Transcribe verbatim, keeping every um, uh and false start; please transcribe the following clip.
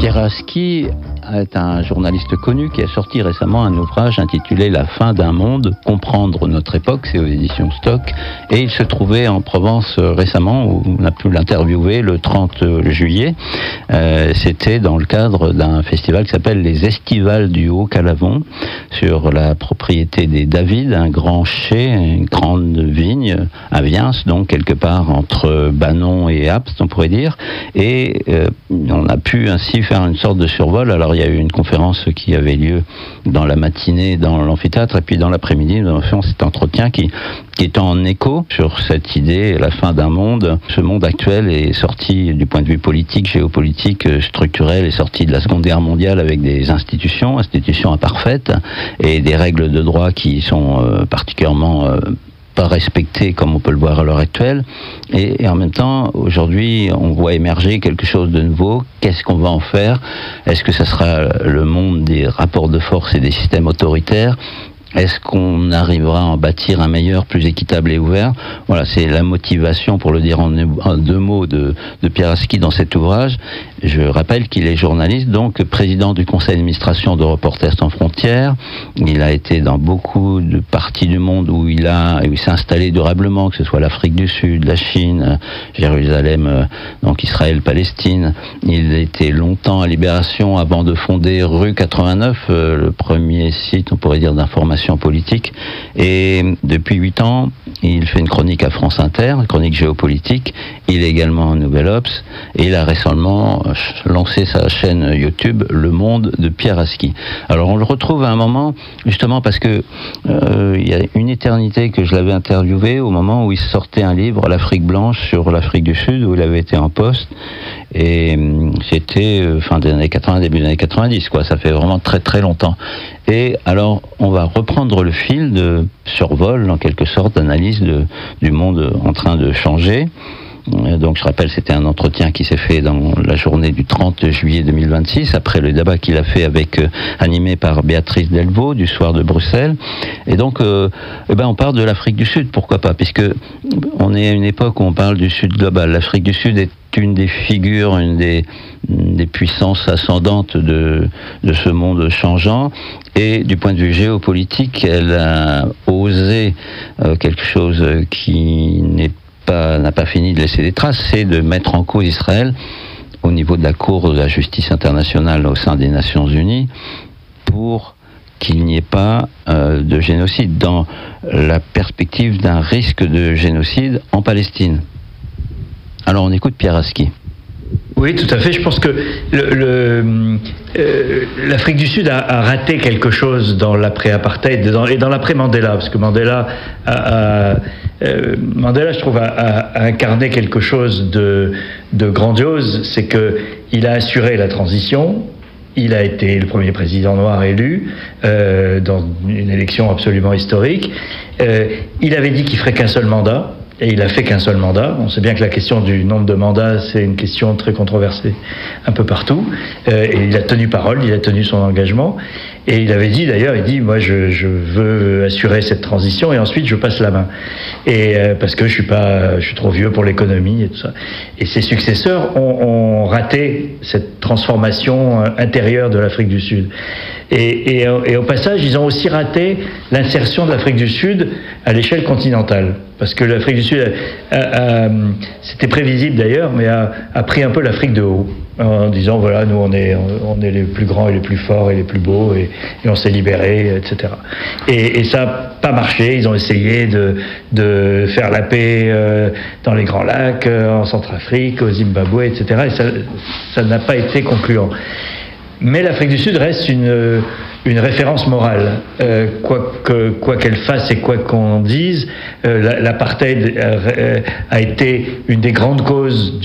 Pieraski est un journaliste connu qui a sorti récemment un ouvrage intitulé « La fin d'un monde, comprendre notre époque », c'est aux éditions Stock, et il se trouvait en Provence récemment, où on a pu l'interviewer le trente juillet. Euh, c'était dans le cadre d'un festival qui s'appelle les Estivales du Haut-Calavon, sur la propriété des David, un grand chai, une grande vigne à Viens, donc quelque part entre Banon et Apt, on pourrait dire, et euh, on a pu ainsi faire une sorte de survol. Alors il y a eu une conférence qui avait lieu dans la matinée dans l'amphithéâtre, et puis dans l'après-midi nous avons fait cet entretien qui, qui est en écho sur cette idée, la fin d'un monde. Ce monde actuel est sorti du point de vue politique, géopolitique, structurel, est sorti de la Seconde Guerre mondiale avec des institutions, institutions imparfaites, et des règles de droit qui sont euh, particulièrement euh, pas respecté comme on peut le voir à l'heure actuelle, et, et en même temps aujourd'hui on voit émerger quelque chose de nouveau. Qu'est-ce qu'on va en faire? Est-ce que ça sera le monde des rapports de force et des systèmes autoritaires? Est-ce qu'on arrivera à en bâtir un meilleur, plus équitable et ouvert? Voilà, c'est la motivation, pour le dire en, en deux mots, de, de Pieraski dans cet ouvrage. Je rappelle qu'il est journaliste, donc président du conseil d'administration de Reporters sans frontières. Il a été dans beaucoup de parties du monde où il a, où il s'est installé durablement, que ce soit l'Afrique du Sud, la Chine, Jérusalem, donc Israël, Palestine. Il était longtemps à Libération avant de fonder Rue quatre-vingt-neuf, le premier site, on pourrait dire, d'information politique, et depuis huit ans il fait une chronique à France Inter, une chronique géopolitique. Il est également en Nouvel Obs, et il a récemment lancé sa chaîne YouTube Le Monde de Pieraski. Alors on le retrouve à un moment, justement parce que euh, il y a une éternité que je l'avais interviewé au moment où il sortait un livre, L'Afrique blanche, sur l'Afrique du Sud, où il avait été en poste, et c'était euh, fin des années quatre-vingts, début des années quatre-vingt-dix, quoi. Ça fait vraiment très très longtemps. Et alors on va reprendre le fil de survol, en quelque sorte, d'analyse de, du monde en train de changer. Donc je rappelle, c'était un entretien qui s'est fait dans la journée du trente juillet deux mille vingt-six, après le débat qu'il a fait avec, euh, animé par Béatrice Delvaux du Soir de Bruxelles. Et donc euh, eh ben on parle de l'Afrique du Sud, pourquoi pas, puisque on est à une époque où on parle du Sud global. L'Afrique du Sud est une des figures, une des, des puissances ascendantes de, de ce monde changeant, et du point de vue géopolitique, elle a osé euh, quelque chose qui n'est pas, n'a pas fini de laisser des traces, c'est de mettre en cause Israël au niveau de la Cour de la justice internationale au sein des Nations Unies, pour qu'il n'y ait pas euh, de génocide, dans la perspective d'un risque de génocide en Palestine. Alors on écoute Pieraski. Oui, tout à fait. Je pense que le, le, euh, l'Afrique du Sud a, a raté quelque chose dans l'après-apartheid et dans, et dans l'après-Mandela, parce que Mandela, a, a, euh, Mandela, je trouve, a, a incarné quelque chose de, de grandiose. C'est qu'il a assuré la transition. Il a été le premier président noir élu euh, dans une élection absolument historique. Euh, il avait dit qu'il ferait qu'un seul mandat. Et il a fait qu'un seul mandat. On sait bien que la question du nombre de mandats, c'est une question très controversée un peu partout. Euh, et il a tenu parole, il a tenu son engagement. Et il avait dit, d'ailleurs, il dit, moi, je, je veux assurer cette transition et ensuite je passe la main. Et euh, parce que je suis pas, je suis trop vieux pour l'économie et tout ça. Et ses successeurs ont, ont raté cette transformation intérieure de l'Afrique du Sud. Et, et, et au passage, ils ont aussi raté l'insertion de l'Afrique du Sud à l'échelle continentale. Parce que l'Afrique du Sud, a, a, a, c'était prévisible d'ailleurs, mais a, a pris un peu l'Afrique de haut, en disant voilà, nous on est, on est les plus grands et les plus forts et les plus beaux, et, et on s'est libérés, et cetera. Et, et ça n'a pas marché. Ils ont essayé de, de faire la paix euh, dans les Grands Lacs, euh, en Centrafrique, au Zimbabwe, et cetera. Et ça, ça n'a pas été concluant. Mais l'Afrique du Sud reste une, une référence morale. Euh, quoi, que, quoi qu'elle fasse et quoi qu'on dise, euh, l'apartheid a, a été une des grandes causes